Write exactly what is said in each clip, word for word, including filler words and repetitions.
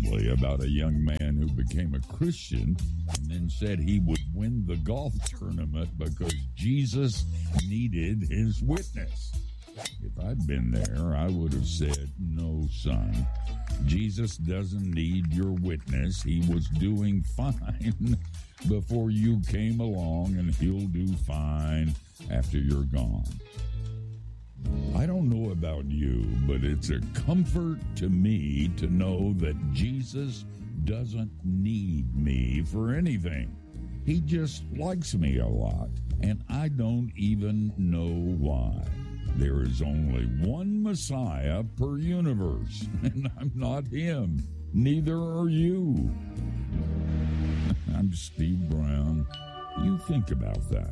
recently about a young man who became a Christian and then said he would win the golf tournament because Jesus needed his witness. If I'd been there, I would have said, no, son, Jesus doesn't need your witness. He was doing fine before you came along, and he'll do fine after you're gone. I don't know about you, but it's a comfort to me to know that Jesus doesn't need me for anything. He just likes me a lot, and I don't even know why. There is only one Messiah per universe, and I'm not him. Neither are you. I'm Steve Brown. You think about that.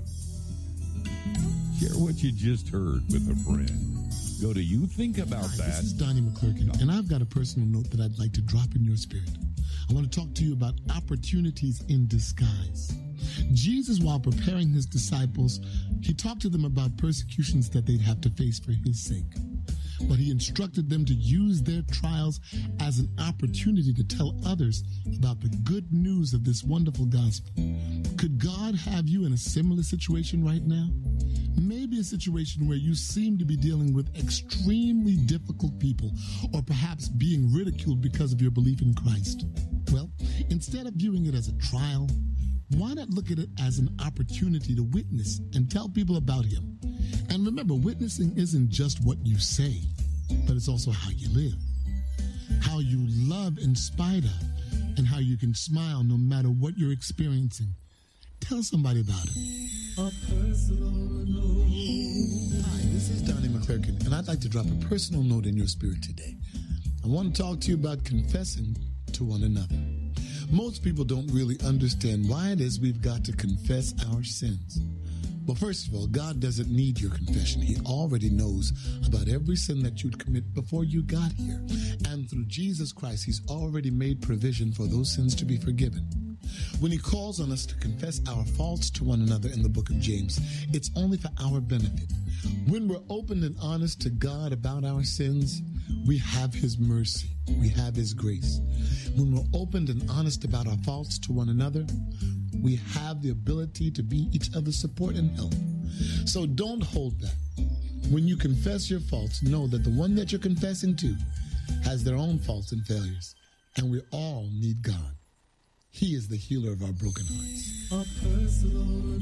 Share what you just heard with a friend. Go to You Think About Hi, That. This is Donnie McClurkin, and I've got a personal note that I'd like to drop in your spirit. I want to talk to you about opportunities in disguise. Jesus, while preparing his disciples, he talked to them about persecutions that they'd have to face for his sake. But he instructed them to use their trials as an opportunity to tell others about the good news of this wonderful gospel. Could God have you in a similar situation right now? Maybe a situation where you seem to be dealing with extremely difficult people, or perhaps being ridiculed because of your belief in Christ. Well, instead of viewing it as a trial, why not look at it as an opportunity to witness and tell people about him? And remember, witnessing isn't just what you say, but it's also how you live, how you love in spite of, and how you can smile no matter what you're experiencing. Tell somebody about it. A personal note. Hi, this is Donnie McClurkin, and I'd like to drop a personal note in your spirit today. I want to talk to you about confessing to one another. Most people don't really understand why it is we've got to confess our sins. Well, first of all, God doesn't need your confession. He already knows about every sin that you'd commit before you got here. And through Jesus Christ, he's already made provision for those sins to be forgiven. When he calls on us to confess our faults to one another in the book of James, it's only for our benefit. When we're open and honest to God about our sins, we have his mercy. We have his grace. When we're open and honest about our faults to one another, we have the ability to be each other's support and help. So don't hold back. When you confess your faults, know that the one that you're confessing to has their own faults and failures, and we all need God. He is the healer of our broken hearts. A personal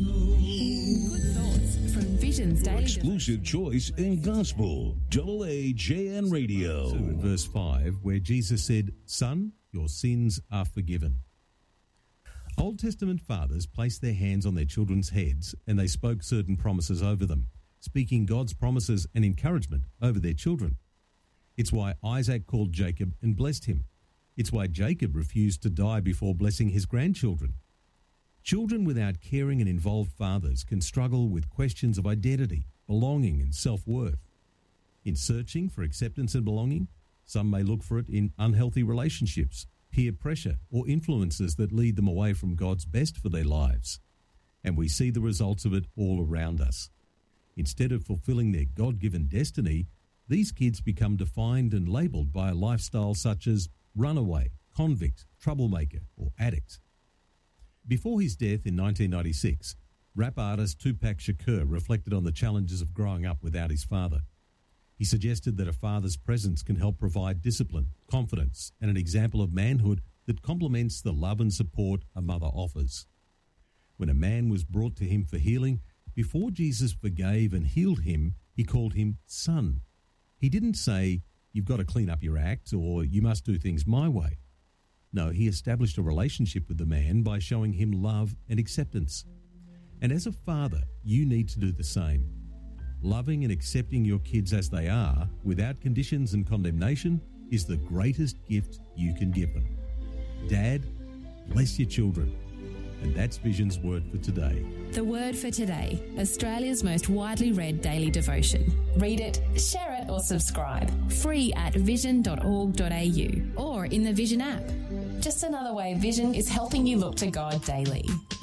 note. Good thoughts from Vision's Daily Exclusive choice in gospel. double A J N Radio. So in verse five, where Jesus said, "Son, your sins are forgiven." Old Testament fathers placed their hands on their children's heads and they spoke certain promises over them, speaking God's promises and encouragement over their children. It's why Isaac called Jacob and blessed him. It's why Jacob refused to die before blessing his grandchildren. Children without caring and involved fathers can struggle with questions of identity, belonging, and self-worth. In searching for acceptance and belonging, some may look for it in unhealthy relationships, peer pressure, or influences that lead them away from God's best for their lives. And we see the results of it all around us. Instead of fulfilling their God-given destiny, these kids become defined and labelled by a lifestyle such as runaway, convict, troublemaker, or addict. Before his death in nineteen ninety-six, rap artist Tupac Shakur reflected on the challenges of growing up without his father. He suggested that a father's presence can help provide discipline, confidence, and an example of manhood that complements the love and support a mother offers. When a man was brought to him for healing, before Jesus forgave and healed him, he called him son. He didn't say, "You've got to clean up your act," or "You must do things my way." No, he established a relationship with the man by showing him love and acceptance. And as a father, you need to do the same. Loving and accepting your kids as they are, without conditions and condemnation, is the greatest gift you can give them. Dad, bless your children. And that's Vision's word for today. The word for today, Australia's most widely read daily devotion. Read it, share it or subscribe. Free at vision dot org dot a u or in the Vision app. Just another way Vision is helping you look to God daily.